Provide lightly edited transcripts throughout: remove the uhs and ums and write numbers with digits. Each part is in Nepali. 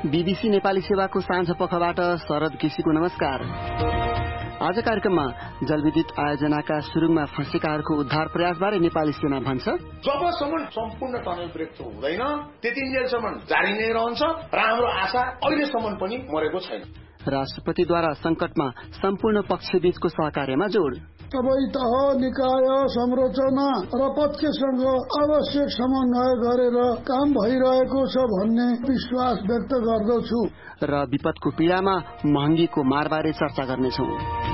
बीबीसी नेपाली सेवाको साँझ पखबाट शरद केसीको नमस्कार। आज कार्यक्रममा जलविद्युत आयोजनाका सुरुङमा फँसेकाहरूको उद्धार प्रयासबारे नेपाली सेना भन्छ। जबसम्म सम्पूर्ण टनल ब्रेकथ्रु हुँदैन त्यतिन्जेलसम्म जारी नै रहन्छ र हाम्रो आशा अहिलेसम्म पनि मरेको छैन। राष्ट्रपतिद्वारा संकटमा सम्पूर्ण पक्षबीचको सहकार्यमा जोड। सबै तह निकाय संरचना र पक्षसँग आवश्यक समन्वय गरेर काम भइरहेको छ भन्ने विश्वास व्यक्त गर्दछु। र विपदको पीडामा महँगीको मारबारे चर्चा गर्नेछौं।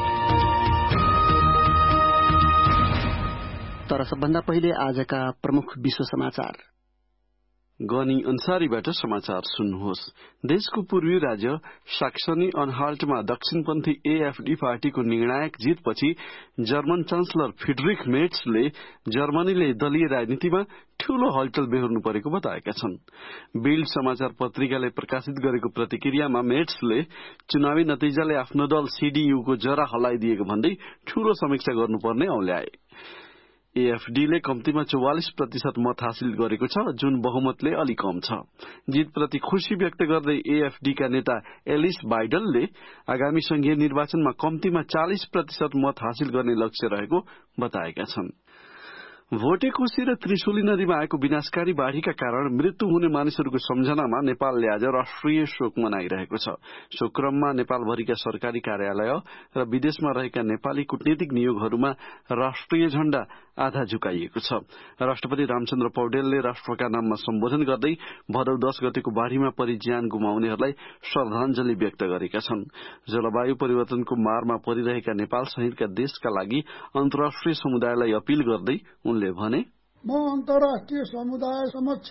तर सबभन्दा पहिले आजका प्रमुख विश्व समाचार। गनी अन्सारीबाट समाचार सुन्नुहोस्। देशको पूर्वी राज्य साक्सनी अनहाल्टमा दक्षिणपन्थी एएफडी पार्टीको निर्णायक जितपछि जर्मन चान्सलर फ्रिडरिख मेर्ट्सले जर्मनीले दलीय राजनीतिमा ठूलो हलचल बेहोर्नु परेको बताएका छन्। बिल्ड समाचार पत्रिकाले प्रकाशित गरेको प्रतिक्रियामा मेर्ट्सले चुनावी नतिजाले आफ्नो दल सीडीयूको जरा हल्लाइदिएको भन्दै ठूलो समीक्षा गर्नुपर्ने औल्याए। एएफडीले कम्तीमा 44% मत हासिल गरेको छ, जुन बहुमतले अलि कम छ। जितप्रति खुशी व्यक्त गर्दै एएफडीका नेता एलिस बाइडलले आगामी संघीय निर्वाचनमा कम्तीमा 40% मत हासिल गर्ने लक्ष्य रहेको बताएका छन्। भोटेकोशी र त्रिशुली नदीमा आएको विनाशकारी बाढ़ीका कारण मृत्यु हुने मानिसहरूको सम्झनामा नेपालले आज राष्ट्रिय शोक मनाइरहेको छ। शोकक्रममा नेपालभरिका सरकारी कार्यालय र विदेशमा रहेका नेपाली कूटनीतिक नियोगहरूमा राष्ट्रिय झण्डा आधा झुकाइएको छ। राष्ट्रपति रामचन्द्र पौडेलले राष्ट्रका नाममा सम्बोधन गर्दै भदौ 10 गतेको बाढ़ीमा परि ज्यान गुमाउनेहरूलाई श्रद्धाञ्जली व्यक्त गरेका छन्। जलवायु परिवर्तनको मारमा परिरहेका नेपाल सहितका देशका लागि अन्तर्राष्ट्रिय समुदायलाई अपील गर्दै उनले भने, म अन्तर्राष्ट्रिय समुदाय समक्ष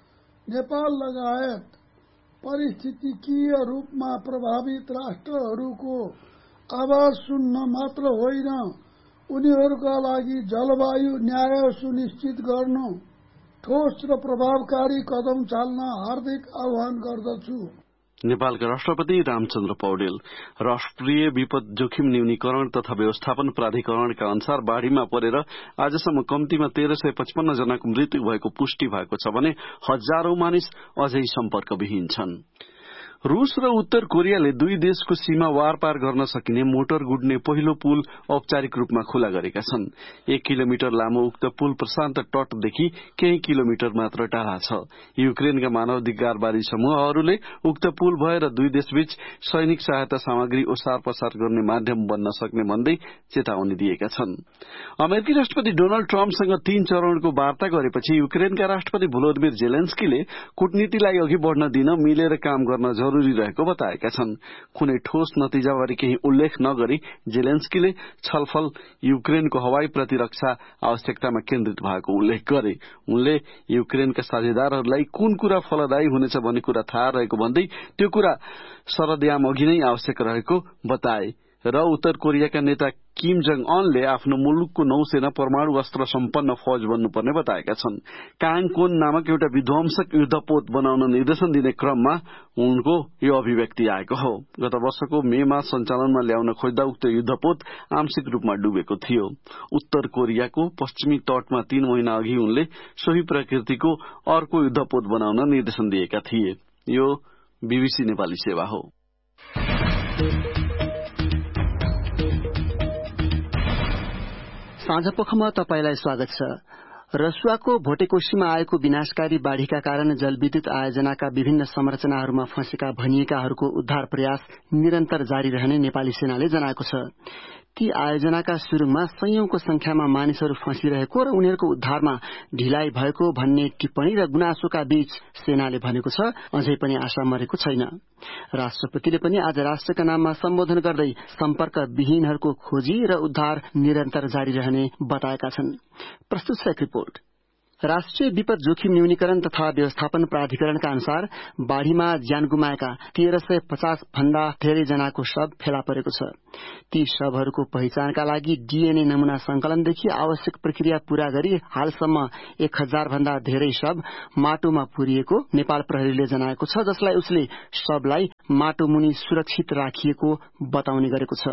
नेपाल लगायत परिस्थितिकीय रूपमा प्रभावित राष्ट्रहरूको आवाज सुन्न मात्र होइन, उनीहरूका लागि जलवायु न्याय सुनिश्चित गर्नु ठोस र प्रभावकारी कदम चाल्न हार्दिक आह्वान गर्दछु। नेपालका राष्ट्रपति रामचन्द्र पौडेल। राष्ट्रिय विपद जोखिम न्यूनीकरण तथा व्यवस्थापन प्राधिकरणका अनुसार बाढ़ीमा परेर आजसम्म कम्तीमा 1355 जनाको मृत्यु भएको पुष्टि भएको छ भने हजारौं मानिस अझै सम्पर्कविहीन छन्। रूस र उत्तर कोरियाले दुई देशको सीमा वारपार गर्न सकिने मोटर गुड्ने पहिलो पुल औपचारिक रूपमा खुला गरेका छन्। 1 किलोमिटर लामो उक्त पुल प्रशान्त तटदेखि केही किलोमिटर मात्र टाढा छ। युक्रेनका मानवाधिकारवादी समूहहरूले उक्त पुल भएर दुई देशबीच सैनिक सहायता सामग्री ओसार पसार गर्ने माध्यम बन्न सक्ने भन्दै चेतावनी दिएका छन्। अमेरिकी राष्ट्रपति डोनाल्ड ट्रम्पसँग 3 चरणको वार्ता गरेपछि युक्रेनका राष्ट्रपति भोलोदिमिर जेलेन्स्कीले कूटनीतिलाई अघि बढ्न दिन मिलेर काम गर्न जरूरी रहेको बताएका छन्। कुनै ठोस नतिजाबारे केही उल्लेख नगरी जेलेन्स्कीले छलफल युक्रेनको हवाई प्रतिरक्षा आवश्यकतामा केन्द्रित भएको उल्लेख गरे। उनले युक्रेनका साझेदारहरूलाई कुन कुरा फलदायी हुनेछ भन्ने कुरा थाहा रहेको भन्दै त्यो कुरा सरदयाम अघि नै आवश्यक रहेको बताए। र उत्तर कोरियाका नेता किम जङ अनले आफ्नो मुलुकको नौसेना परमाणु अस्त्र सम्पन्न फौज बन्नुपर्ने बताएका छन्। काङकोन नामक एउटा विध्वंसक युद्धपोत बनाउन निर्देशन दिने क्रममा उनको यो अभिव्यक्ति आएको हो। गत वर्षको मेमा सञ्चालनमा ल्याउन खोज्दा उक्त युद्धपोत आंशिक रूपमा डुबेको थियो। उत्तर कोरियाको पश्चिमी तटमा 3 महिना अघि उनले सोही प्रकृतिको अर्को युद्धपोत बनाउन निर्देशन दिएका थिए। यो बीबीसी नेपाली सेवा हो। साँझपखमा तपाईलाई स्वागत छ। रसुवाको भोटेकोशीमा आएको विनाशकारी बाढ़ीका कारण जलविद्युत आयोजनाका विभिन्न संरचनाहरूमा फँसेका भनिएकाहरूको उद्धार प्रयास निरन्तर जारी रहने नेपाली सेनाले जनाएको छ। ती आयोजनाका सुरुङमा सयौंको संख्यामा मानिसहरू फँसिरहेको र उनीहरूको उद्धारमा ढिलाइ भएको भन्ने टिप्पणी र गुनासोका बीच सेनाले भनेको छ अझै पनि आशा मरेको छैन। राष्ट्रपतिले पनि आज राष्ट्रका नाममा सम्बोधन गर्दै सम्पर्क विहीनहरूको खोजी र उद्धार निरन्तर जारी रहने बताएका छन्। प्रस्तुत छ एक रिपोर्ट। राष्ट्रिय विपद जोखिम न्यूनीकरण तथा व्यवस्थापन प्राधिकरणका अनुसार बाढ़ीमा ज्यान गुमाएका 1350 भन्दा धेरै जनाको शव फेला परेको छ। ती शवहरूको पहिचानका लागि डीएनए नमूना संकलनदेखि आवश्यक प्रक्रिया पूरा गरी हालसम्म 1000 भन्दा धेरै शव माटोमा पुरिएको नेपाल प्रहरीले जनाएको छ, जसलाई उसले शवलाई माटो मुनि सुरक्षित राखिएको बताउने गरेको छ।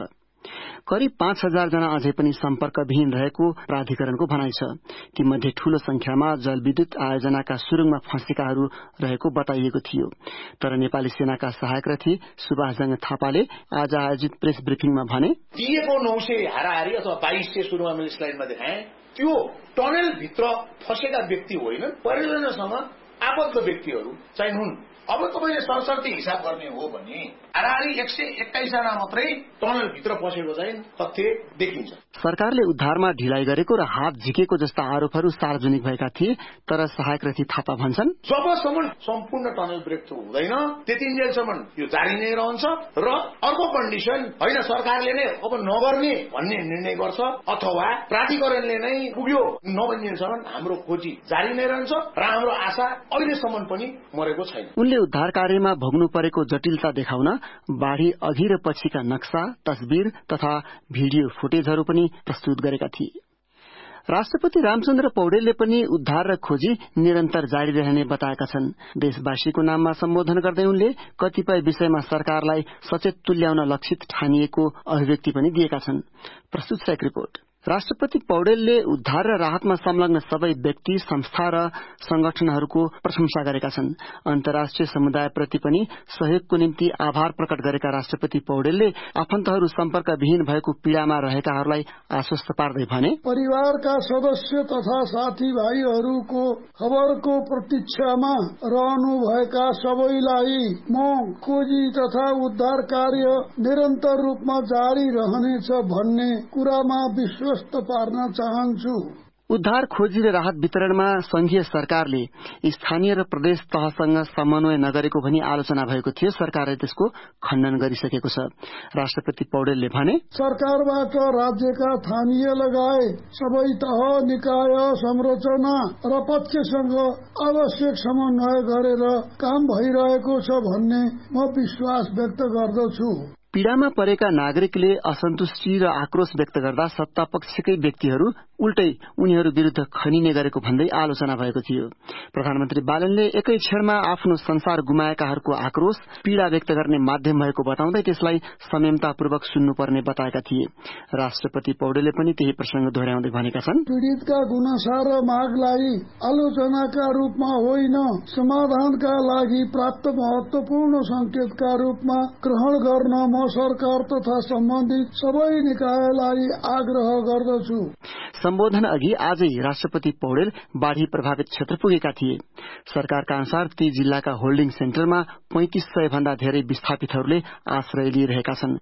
करिब 5,000 जना अझै पनि सम्पर्कविहीन रहेको प्राधिकरणको भनाइ छ। तीमध्ये ठूलो संख्यामा जलविद्युत आयोजनाका सुरुङमा फँसेकाहरू रहेको बताइएको थियो। तर नेपाली सेनाका सहायक रथी सुभाषजङ थापाले आज आयोजित प्रेस ब्रिफिङमा भने, दिएको 900 हाराहारी अथवा 2200 सुरुमा मैले स्लाइडमा देखाएँ, त्यो टनेल भित्र फँसेका व्यक्ति होइनन्, परियोजनासँग आबद्ध व्यक्तिहरू चाहिँ हुन्। अब तपाईले सरसर्ती हिसाब गर्ने हो भने हाराहारी 121 जना मात्रै टनल भित्र पसेको चाहिँ तथ्य देखिन्छ। सरकारले उद्धारमा ढिलाइ गरेको र हात झिकेको जस्ता आरोपहरू सार्वजनिक भएका थिए। तर सहायक रथी थापा भन्छन्, जबसम्म सम्पूर्ण टनल ब्रेक थ्रु हुँदैन त्यतिन्जेलसम्म यो जारी नै रहन्छ। र अर्को कन्डिसन होइन, सरकारले नै अब नगर्ने भन्ने निर्णय गर्छ अथवा प्राधिकरणले नै पुग्यो नभन्जेलसम्म हाम्रो खोजी जारी नै रहन्छ र हाम्रो आशा अहिलेसम्म पनि मरेको छैन। उनले उद्धार कार्यमा भोग्नु परेको जटिलता देखाउन बाढ़ी अघि र पछिका नक्सा, तस्बिर तथा भिडियो फुटेजहरू पनि प्रस्तुत गरेका थिए। राष्ट्रपति रामचन्द्र पौडेलले पनि उद्धार र खोजी निरन्तर जारी रहने बताएका छन्। देशवासीको नाममा सम्बोधन गर्दै उनले कतिपय विषयमा सरकारलाई सचेत तुल्याउन लक्षित ठानिएको अभिव्यक्ति पनि दिएका छन्। प्रस्तुत छ एक रिपोर्ट। राष्ट्रपति पौडेलले उद्धार र राहतमा संलग्न सबै व्यक्ति, संस्था र संगठनहरूको प्रशंसा गरेका छन्। अन्तर्राष्ट्रिय समुदायप्रति पनि सहयोगको निम्ति आभार प्रकट गरेका राष्ट्रपति पौडेलले आफन्तहरू सम्पर्कविहीन भएको पीड़ामा रहेकाहरूलाई आश्वस्त पार्दै भने, परिवारका सदस्य तथा साथीभाइहरूको खबरको प्रतीक्षामा रहनुभएका सबैलाई म खोजी तथा उद्धार कार्य निरन्तर रूपमा जारी रहनेछ भन्ने कुरामा विश्वास पार्न चाहन्छु। उद्धार खोजी र राहत वितरणमा संघीय सरकारले स्थानीय र प्रदेश तहसँग समन्वय नगरेको भनी आलोचना भएको थियो। सरकारले त्यसको खण्डन गरिसकेको छ। राष्ट्रपति पौडेलले भने, सरकारबाट राज्यका स्थानीय लगायत सबै तह, निकाय, संरचना र पक्षसँग आवश्यक समन्वय गरेर काम भइरहेको छ भन्ने म विश्वास व्यक्त गर्दछु। पीड़ामा परेका नागरिकले असन्तुष्टि र आक्रोश व्यक्त गर्दा सत्तापक्षकै व्यक्तिहरू उल्टै उनीहरू विरूद्ध खनिने गरेको भन्दै आलोचना भएको थियो। प्रधानमन्त्री बालनले एकै क्षणमा आफ्नो संसार गुमाएकाहरूको आक्रोश, पीड़ा व्यक्त गर्ने माध्यम भएको बताउँदै त्यसलाई संयमतापूर्वक सुन्नुपर्ने बताएका थिए। राष्ट्रपति पौडेलले पनि त्यही प्रसंग दोहोर्याउँदै भनेका छन्, पीड़ितका गुनासा र मागलाई आलोचनाका रूपमा होइन, समाधानका लागि प्राप्त महत्वपूर्ण संकेतका रूपमा ग्रहण गर्न म सरकार तथा सम्बन्धित सबै निकायलाई आग्रह गर्दछु। सम्बोधन अघि आजै राष्ट्रपति पौडेल बाढ़ी प्रभावित क्षेत्र पुगेका थिए। सरकारका अनुसार ती जिल्लाका होल्डिङ सेन्टरमा 3500 भन्दा धेरै विस्थापितहरूले आश्रय लिइरहेका छन्।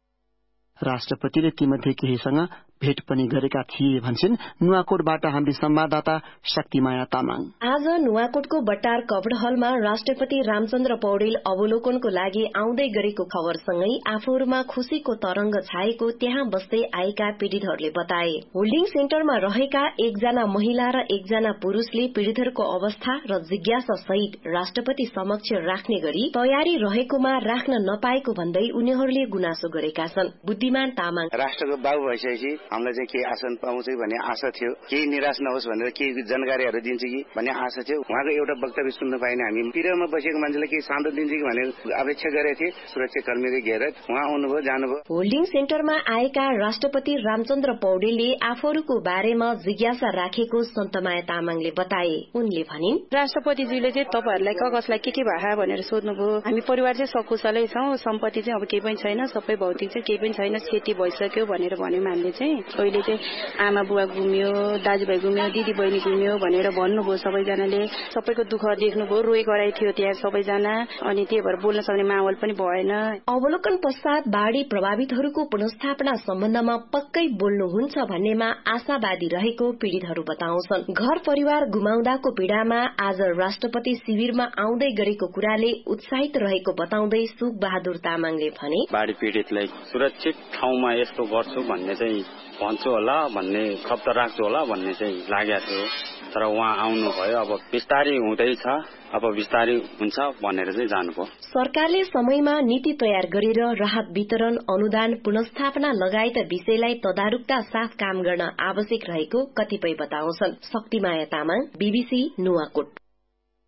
राष्ट्रपतिले तीमध्ये केहीसँग भेट पनि गरेका थिए भन्छन् नुवाकोटबाट हाम्री संवाददाता शक्तिमाया तामाङ। आज नुवाकोटको बट्टार कभर हलमा राष्ट्रपति रामचन्द्र पौडेल अवलोकनको लागि आउँदै गरेको खबरसँगै आफूहरूमा खुशीको तरंग छाएको त्यहाँ बस्दै आएका पीड़ितहरूले बताए। होल्डिङ सेन्टरमा रहेका एकजना महिला र एकजना पुरूषले पीड़ितहरूको अवस्था र जिज्ञासा सहित राष्ट्रपति समक्ष राख्ने गरी तयारी रहेकोमा राख्न नपाएको भन्दै उनीहरूले गुनासो गरेका छन्। बुद्धिमान तामाङ, राष्ट्रको बाबु भइसकेपछि हामीलाई चाहिँ केही आसन पाउँछ भन्ने आशा थियो, केही निराश नहोस् भनेर केही जानकारीहरू दिन्छ कि भन्ने आशा थियो। उहाँको एउटा वक्तव्य सुन्न पाएन। हामी पीड़ामा बसेको मान्छेलाई केही शान्त दिन्छ कि भनेर अपेक्षा गरेका थिए। सुरक्षाकर्मीले घेरेर उहाँ आउनुभयो, जानुभयो। होल्डिङ सेन्टरमा आएका राष्ट्रपति रामचन्द्र पौडेलले आफूहरूको बारेमा जिज्ञासा राखेको सन्तमाया तामाङले बताए। उनले भनिन्, राष्ट्रपतिजीले चाहिँ तपाईहरुलाई कसलाई के भए भनेर सोध्नुभयो। हामी परिवार चाहिँ सकुशलै छौं, सम्पत्ति चाहिँ अब केही पनि छैन, सबै भौतिक चाहिँ केही पनि छैन, खेती भइसक्यो भनेर भन्यौं। हामीले चाहिँ अहिले चाहिँ आमा बुवा गुम्यो, दाजुभाइ गुम्यो, दिदी बहिनी गुम्यो भनेर भन्नुभयो। सबैजनाले सबैको दुःख देख्नुभयो, रोइ कराइ थियो त्यहाँ सबैजना, अनि त्यही भएर बोल्न सक्ने माहौल पनि भएन। अवलोकन पश्चात बाढ़ी प्रभावितहरूको पुनर्स्थापना सम्बन्धमा पक्कै बोल्नुहुन्छ भन्नेमा आशावादी रहेको पीड़ितहरू बताउँछन्। घर परिवार गुमाउँदाको पीड़ामा आज राष्ट्रपति शिविरमा आउँदै गरेको कुराले उत्साहित रहेको बताउँदै सुख बहादुर तामाङले भने, बाढ़ी पीड़ितलाई सुरक्षित ठाउँमा यस्तो गर्छु भन्ने चाहिँ भन्छु होला, भन्ने खप्त राख्छु होला भन्ने चाहिँ लागेको थियो। तर उहाँ आउनुभयो, अब विस्तारै हुँदैछ, अब विस्तारै हुन्छ भनेर चाहिँ जानुभयो। सरकारले समयमा नीति तयार गरेर राहत वितरण, अनुदान, पुनर्स्थापना लगायत विषयलाई तदारुकता साथ काम गर्न आवश्यक रहेको कतिपय बताउँछन्। शक्तिमाया तामाङ, बीबीसी नुवाकोट।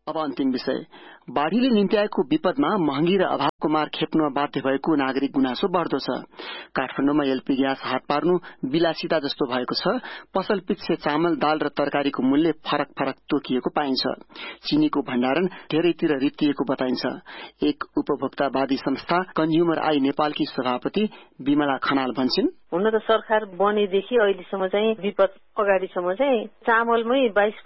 अब अन्तिम विषय, बाढ़ीले निम्त्याएको विपदमा महँगी र अभावको मार खेप्न बाध्य भएको नागरिक गुनासो बढ़दो छ। काठमाडौँमा एलपी ग्यास हात पार्नु विलासिता जस्तो भएको छ। पसल पिच्छे चामल, दाल र तरकारीको मूल्य फरक फरक तोकिएको पाइन्छ। चिनीको भण्डारण धेरैतिर रित्तिएको बताइन्छ। एक उपभोक्तावादी संस्था कन्ज्युमर आई नेपालकी सभापति विमला खनाल भन्छन्, हुन त सरकार बनेदेखि अहिलेसम्म चाहिँ विपद अगाडिसम्म चाहिँ चामलमै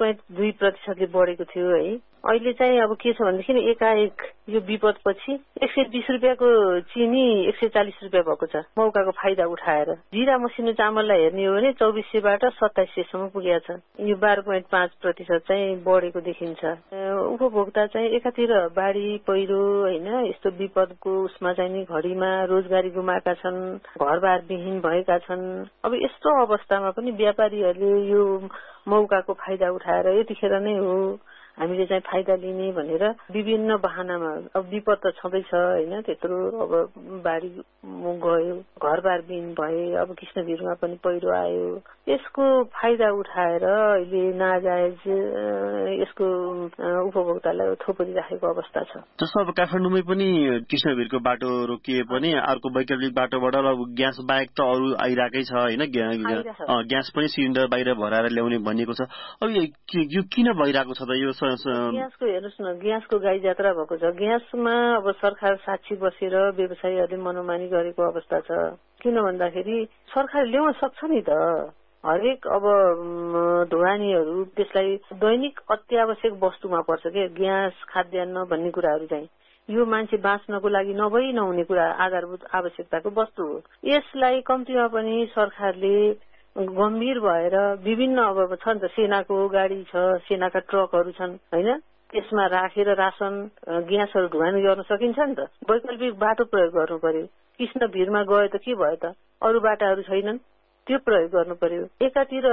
22.2% बढेको थियो है। अहिले चाहिँ अब के छ भनेदेखि एकाएक यो विपदपछि 120 रुपियाँको चिनी 140 रुपियाँ भएको छ। मौकाको फाइदा उठाएर जिरा मसिनो चामललाई हेर्ने हो भने 2400बाट 2700 सम्म पुगेको छ। यो 12.5% चाहिँ बढेको देखिन्छ। उपभोक्ता चाहिँ एकातिर बाढी पहिरो हैन यस्तो विपदको उसमा चाहिँ नि घडीमा रोजगारी गुमाएका छन्, घरबार विहीन भएका छन्। अब यस्तो अवस्थामा पनि व्यापारीहरूले यो मौकाको फाइदा उठाएर यतिखेर नै हो हामीले चाहिँ फाइदा लिने भनेर विभिन्न बहानामा अब विपद त छँदैछ हैन, त्यत्रो अब बाढी गयो, घरबार विहीन भए, अब कृष्णवीरमा पनि पहिरो आयो, यसको फाइदा उठाएर अहिले नाजायज यसको उपभोक्तालाई थोपरिराखेको अवस्था छ। जस्तो अब काठमाडौँमै पनि कृष्णवीरको बाटो रोकिए पनि अर्को वैकल्पिक बाटोबाट अब ग्यास बाहेक त अरू आइराकै छ हैन, ग्यास पनि सिलिन्डर बाहिर भराएर ल्याउने भनिएको छ। अब यो किन भइरहेको छ त? यो ग्यासको हेर्नुहोस् न, ग्यासको गाई जात्रा भएको छ। ग्यासमा अब सरकार साक्षी बसेर व्यवसायीहरूले मनोमानी गरेको अवस्था छ। किन भन्दाखेरि सरकार ल्याउन सक्छ नि त। हरेक अब ढुवानीहरू त्यसलाई दैनिक अत्यावश्यक वस्तुमा पर्छ के, ग्यास खाद्यान्न भन्ने कुराहरू चाहिँ यो मान्छे बाँच्नको लागि नभई नहुने कुरा, आधारभूत आवश्यकताको वस्तु हो। यसलाई कम्तीमा पनि सरकारले गम्भीर भएर विभिन्न अब छ नि त, सेनाको गाडी छ, सेनाका ट्रकहरू छन् हैन, त्यसमा राखेर राशन ग्यासहरू ढुवानी गर्न सकिन्छ नि त। वैकल्पिक बाटो प्रयोग गर्नु पर्यो। कृष्णवीरमा गयो त के भयो त, अरू बाटाहरू छैनन्, त्यो प्रयोग गर्नु पर्यो। एकातिर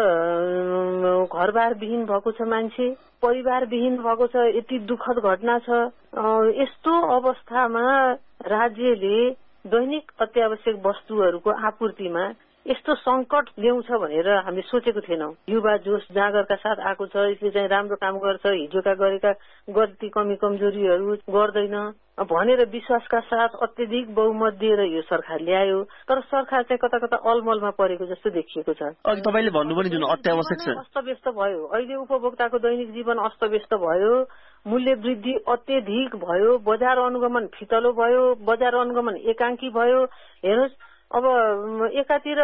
घरबार विहीन भएको छ मान्छे, परिवार विहीन भएको छ, यति दुःखद घटना छ। यस्तो अवस्थामा राज्यले दैनिक अत्यावश्यक वस्तुहरूको आपूर्तिमा यस्तो संकट ल्याउँछ भनेर हामीले सोचेको थिएनौं। युवा जोश जागरका साथ आएको छ, यसले चाहिँ राम्रो काम गर्छ, हिजोका गरेका गल्ती कमी कमजोरीहरू गर्दैन भनेर विश्वासका साथ अत्यधिक बहुमत दिएर यो सरकार ल्यायो। तर सरकार चाहिँ कता कता अलमलमा परेको जस्तो देखिएको छ। अघि तपाईले भन्नुभयो नि जुन अत्यावश्यक छ, अस्तव्यस्त भयो। अहिले उपभोक्ताको दैनिक जीवन अस्तव्यस्त भयो, मूल्य वृद्धि अत्यधिक भयो, बजार अनुगमन फितलो भयो, बजार अनुगमन एकाङ्की भयो। हेर्नुहोस् अब एकातिर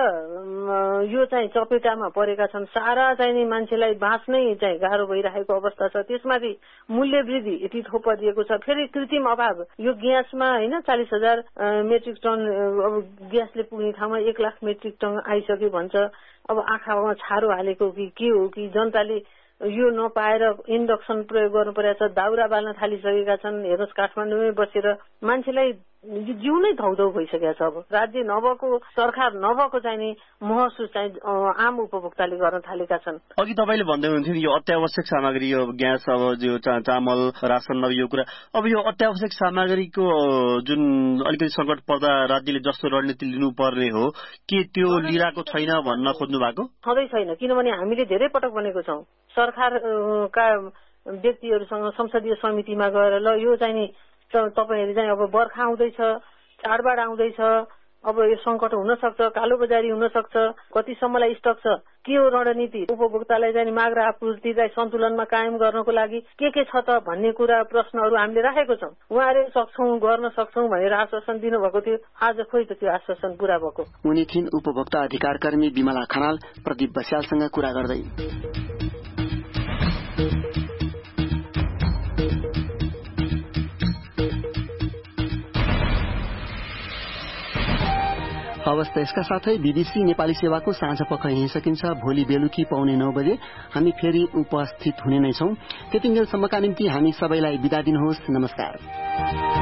यो चाहिँ चपेटामा परेका छन्, सारा चाहिँ नि मान्छेलाई बाँच्नै चाहिँ गाह्रो भइरहेको अवस्था छ। त्यसमाथि मूल्य वृद्धि यति थोपरिएको छ। फेरि कृत्रिम अभाव, यो ग्यासमा हैन 40,000 मेट्रिक टन अब ग्यासले पुग्ने ठाउँमा 1 लाख मेट्रिक टन आइसक्यो भन्छ। अब आँखामा छारो हालेको कि के हो कि जनताले यो नपाएर इन्डक्सन प्रयोग गर्नु परेको छ, दाउरा बाल्न थालिसकेका छन्। हेर्नुहोस् काठमाडौँमै बसेर मान्छेलाई जिउ नै धौधौ भइसकेको छ। अब राज्य नभएको, सरकार नभएको चाहिँ नि महसुस चाहिँ आम उपभोक्ताले गर्न थालेका छन्। अघि तपाईले भन्दै हुनुहुन्थ्यो यो अत्यावश्यक सामग्री, यो ग्यास, अब जो चामल, राशन, अब यो कुरा, अब यो अत्यावश्यक सामग्रीको जुन अलिकति संकट पर्दा राज्यले जस्तो रणनीति लिनुपर्ने हो के त्यो लिएको छैन भन्न खोज्नु भएको? सधैँ छैन, किनभने हामीले धेरै पटक भनेको छौं सरकारका व्यक्तिहरूसँग संसदीय समितिमा गएर ल यो चाहिँ नि तपाईहरु चाहिँ अब बर्खा आउँदैछ, चाडबाड आउँदैछ, अब यो संकट हुन सक्छ, कालो बजारी हुन सक्छ, कति सम्मलाई स्टक छ, के हो रणनीति, उपभोक्तालाई चाहिँ माग र आपूर्तिलाई सन्तुलनमा कायम गर्नको लागि के छ त भन्ने कुरा प्रश्नहरू हामीले राखेको छौं। उहाँहरुले सक्छौं, गर्न सक्छौं भनेर आश्वासन दिनुभएको थियो। आज खोइ त त्यो आश्वासन पूरा भएको। उनी थिइन् उपभोक्ता अधिकार कर्मी विमला खनाल प्रदीप बस्यालसँग कुरा गर्दै। हवस्, यसका साथै बीबीसी नेपाली सेवाको साँझ पख यहीँ सकिन्छ। भोलि बेलुकी 9:15 बजे हामी फेरि उपस्थित हुने नै छौं। त्यतिन्जेलसम्मका निम्ति हामी सबैलाई बिदा दिनुहोस्। नमस्कार।